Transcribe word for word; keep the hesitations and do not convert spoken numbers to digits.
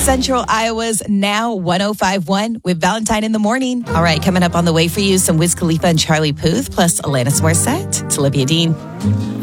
Central Iowa's Now one oh five point one with Valentine in the Morning. All right, coming up on the way for you, some Wiz Khalifa and Charlie Puth, plus Alanis Morissette. It's Olivia Dean.